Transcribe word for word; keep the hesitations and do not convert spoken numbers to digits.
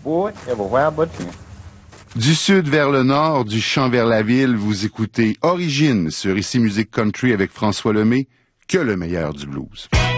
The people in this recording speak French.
boy everywhere but here. Du sud vers le nord, du champ vers la ville, vous écoutez Origine sur Ici Musique Country avec François Lemay, que le meilleur du blues.